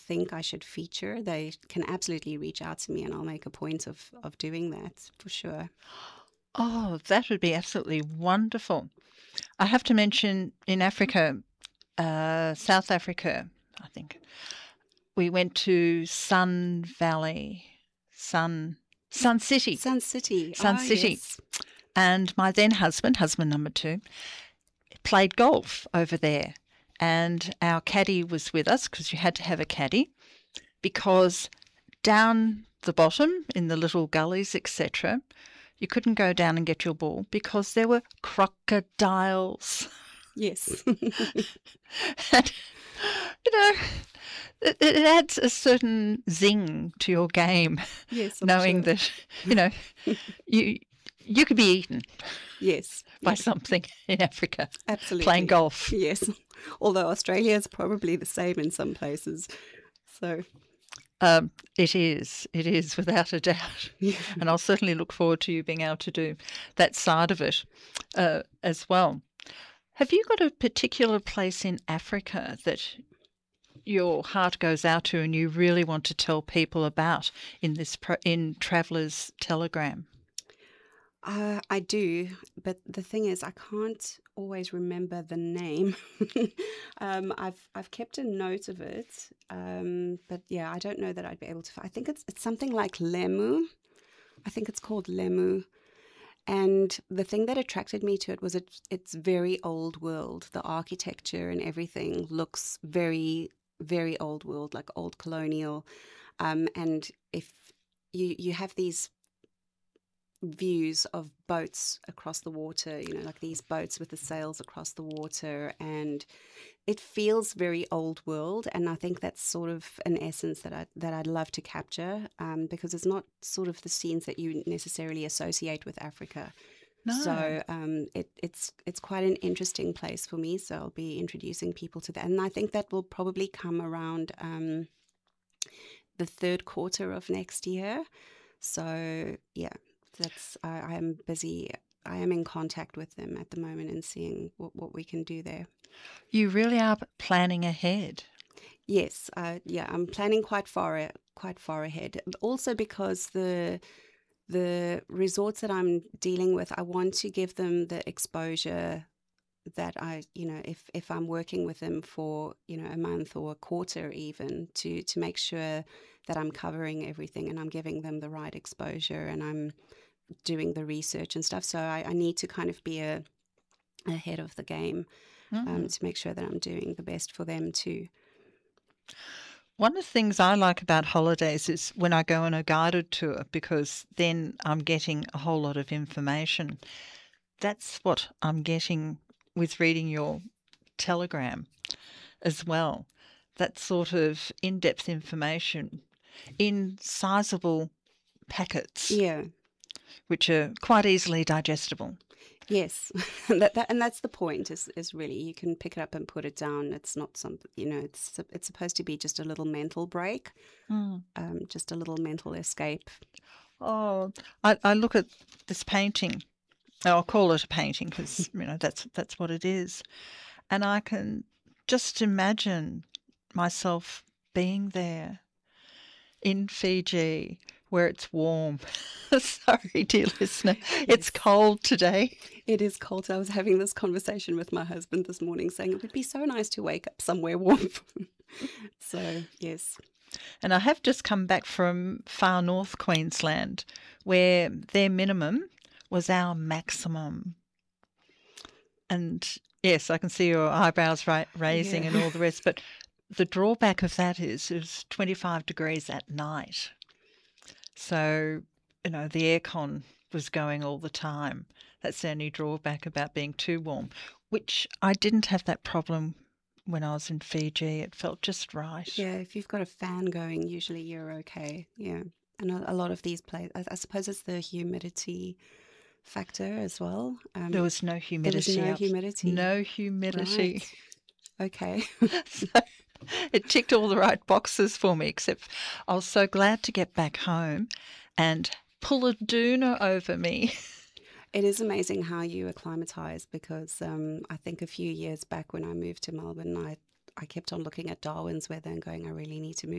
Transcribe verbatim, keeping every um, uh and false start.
think I should feature, they can absolutely reach out to me, and I'll make a point of, of doing that for sure. Oh, that would be absolutely wonderful. I have to mention in Africa, uh, South Africa, I think, we went to Sun Valley, Sun, Sun City, Sun City. Sun Oh, City. yes. And my then husband, husband number two, played golf over there. And our caddy was with us because you had to have a caddy, because down the bottom in the little gullies, et cetera, you couldn't go down and get your ball because there were crocodiles. Yes. And, you know, it, it adds a certain zing to your game, Yes, I'm knowing sure. that, you know, you you could be eaten Yes. by Yeah, something in Africa absolutely. playing golf. Yes. Although Australia is probably the same in some places. So, Um, it is, it is without a doubt. yeah. And I'll certainly look forward to you being able to do that side of it uh, as well. Have you got a particular place in Africa that your heart goes out to and you really want to tell people about in this pro- in Traveller's Telegram? Uh, I do, but the thing is, I can't always remember the name. um, I've I've kept a note of it, um, but yeah, I don't know that I'd be able to. I think it's it's something like Lemu. I think it's called Lemu. And the thing that attracted me to it was it, it's very old world. The architecture and everything looks very, very old world, like old colonial. Um, and if you you have these views of boats across the water, you know, like these boats with the sails across the water, and it feels very old world. And I think that's sort of an essence that I that I'd love to capture, um, because it's not sort of the scenes that you necessarily associate with Africa. No. So um, it, it's it's quite an interesting place for me. So I'll be introducing people to that, and I think that will probably come around um, the third quarter of next year. So yeah, that's I, I am busy. I am in contact with them at the moment and seeing what, what we can do there. You really are planning ahead. Yes, uh, yeah, I'm planning quite far a- quite far ahead. Also because the the resorts that I'm dealing with, I want to give them the exposure that I, you know, if if I'm working with them for, you know, a month or a quarter even, to to make sure that I'm covering everything and I'm giving them the right exposure and I'm doing the research and stuff. So I, I need to kind of be a, ahead of the game, um, Mm. to make sure that I'm doing the best for them too. One of the things I like about holidays is when I go on a guided tour, because then I'm getting a whole lot of information. That's what I'm getting with reading your telegram as well. That sort of in-depth information in sizable packets, Yeah. which are quite easily digestible. Yes, that, that and that's the point. Is is really you can pick it up and put it down. It's not something, you know. It's it's supposed to be just a little mental break, Mm. um, just a little mental escape. Oh, I, I look at this painting. I'll call it a painting because you know that's that's what it is, and I can just imagine myself being there in Fiji where it's warm. Sorry, dear listener, it's Yes. cold today. It is cold. I was having this conversation with my husband this morning, saying it would be so nice to wake up somewhere warm. So yes, And I have just come back from far north Queensland where their minimum was our maximum. And yes, I can see your eyebrows ra- raising yeah. and all the rest, but the drawback of that is it's twenty-five degrees at night. So, you know, the aircon was going all the time. That's the only drawback about being too warm, which I didn't have that problem when I was in Fiji. It felt just right. Yeah, if you've got a fan going, usually you're okay. Yeah, and a, a lot of these places, I, I suppose it's the humidity factor as well. Um, There was no there humidity. was no up- humidity. No humidity. Right. Okay. So it ticked all the right boxes for me, except I was so glad to get back home and pull a doona over me. It is amazing how you acclimatize, because um, I think a few years back when I moved to Melbourne, I I kept on looking at Darwin's weather and going, I really need to move